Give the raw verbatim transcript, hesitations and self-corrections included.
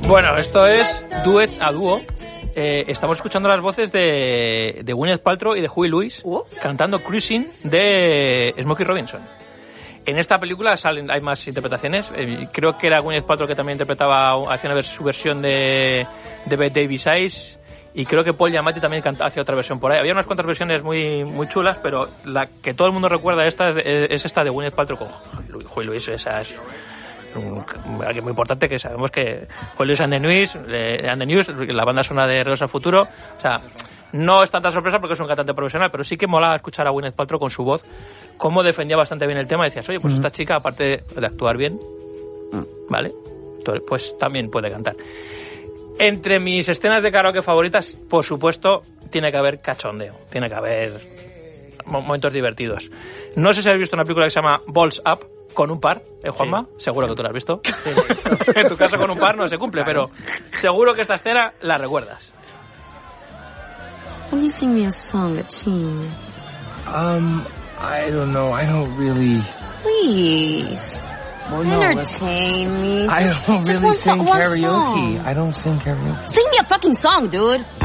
Bueno, esto es Duets a dúo. Eh, estamos escuchando las voces de, de Gwyneth Paltrow y de Huey Lewis uh. cantando Cruising de Smokey Robinson. En esta película salen, hay más interpretaciones. Eh, creo que era Gwyneth Paltrow que también interpretaba, hacía su versión de, de Bette Davis Eyes. Y creo que Paul Giamatti también canta, hacía otra versión por ahí. Había unas cuantas versiones muy muy chulas, pero la que todo el mundo recuerda esta es, es, es esta de Gwyneth Paltrow con Huey Lewis. Esa es alguien muy importante, que sabemos que Huey Lewis and the News, eh, and the News, la banda sonora de Regreso al Futuro. O sea, no es tanta sorpresa porque es un cantante profesional, pero sí que molaba escuchar a Gwyneth Paltrow con su voz, cómo defendía bastante bien el tema. Y decías, oye, pues mm. esta chica, aparte de actuar bien, mm. ¿vale? Pues también puede cantar. Entre mis escenas de karaoke favoritas, por supuesto, tiene que haber cachondeo, tiene que haber momentos divertidos. No sé si has visto una película que se llama Balls Up, con un par, ¿eh, Juanma? Sí. Seguro que tú la has visto. Sí. En tu caso con un par no se cumple, pero seguro que esta escena la recuerdas. Will you sing me a song, Gene? Um, I don't know, I don't really... Please... Well, no, entertain me. I just, don't just really sing song, karaoke. Song. I don't sing karaoke. Sing me a fucking song, dude.